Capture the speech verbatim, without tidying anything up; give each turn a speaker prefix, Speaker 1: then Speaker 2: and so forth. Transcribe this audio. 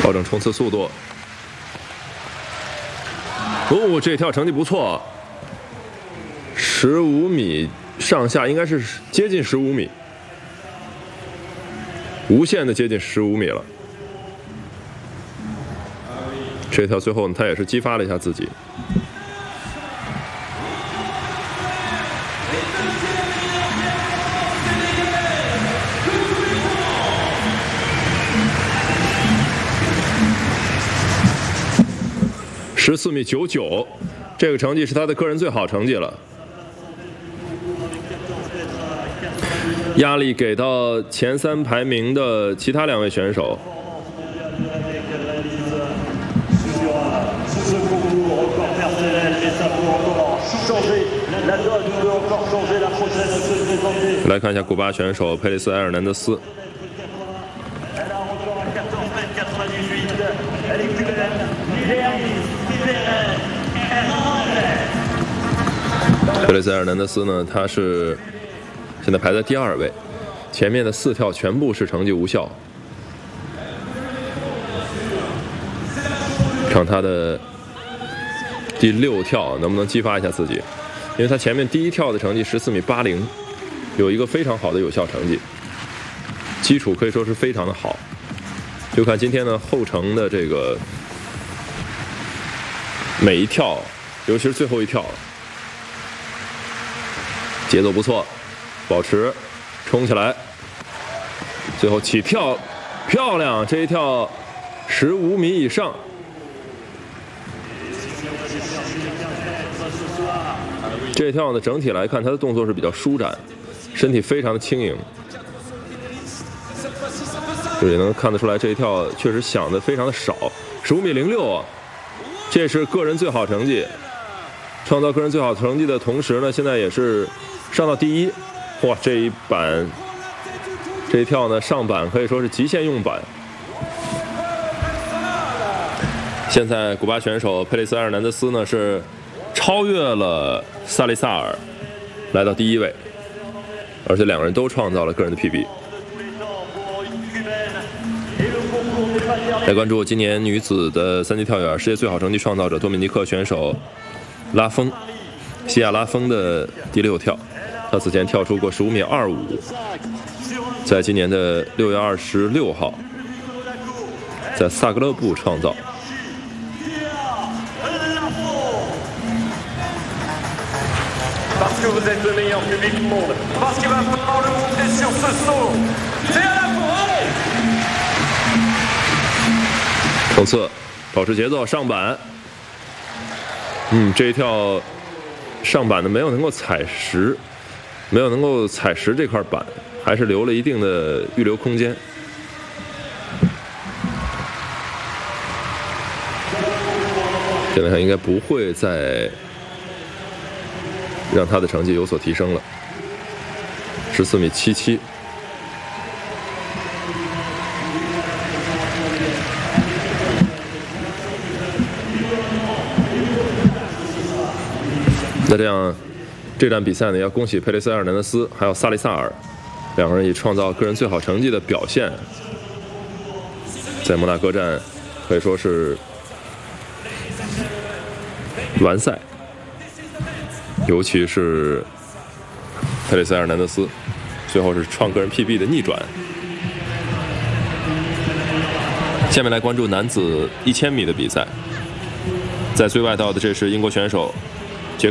Speaker 1: 保证冲刺速度。哦，这跳成绩不错，十五米上下，应该是接近十五米，无限的接近十五米了。这跳最后呢，他也是激发了一下自己。十四米九九，这个成绩是他的个人最好成绩了。压力给到前三排名的其他两位选手。来看一下古巴选手佩雷斯·埃尔南德斯。佩雷斯·埃尔南德斯呢，他是现在排在第二位，前面的四跳全部是成绩无效。看他的第六跳能不能激发一下自己，因为他前面第一跳的成绩十四米八零，有一个非常好的有效成绩，基础可以说是非常的好。就看今天的后程的这个每一跳，尤其是最后一跳，节奏不错，保持，冲起来，最后起跳，漂亮！这一跳十五米以上。这一跳呢，整体来看，他的动作是比较舒展，身体非常的轻盈，也能看得出来这一跳确实想的非常的少，十五米零六啊，这是个人最好成绩，创造个人最好成绩的同时呢，现在也是上到第一。哇，这一板，这一跳呢，上板可以说是极限用板。现在古巴选手佩雷斯·埃尔南德斯呢是超越了萨利萨尔，来到第一位，而且两个人都创造了个人的 P B。来关注今年女子的三级跳远世界最好成绩创造者多米尼克选手拉丰，西亚拉丰的第六跳，她此前跳出过十五米二五，在今年的六月二十六号，在萨格勒布创造。
Speaker 2: Parce que vous êtes le meilleur public du monde. Parce qu'il va falloir le monter sur ce saut. C'est à la forêt.
Speaker 1: 冲刺，保持节奏，上板。嗯，这一跳上板的没有能够踩实，没有能够踩实这块板，还是留了一定的预留空间。现在看应该不会再让他的成绩有所提升了，十四米七七。那这样，这站比赛呢，要恭喜佩雷斯·埃尔南德斯还有萨利萨尔两个人以创造个人最好成绩的表现，在摩纳哥站可以说是完赛。尤其是佩雷斯·埃尔南德斯，最后是创个人 P B 的逆转。下面来关注男子一千米的比赛，在最外道的这是英国选手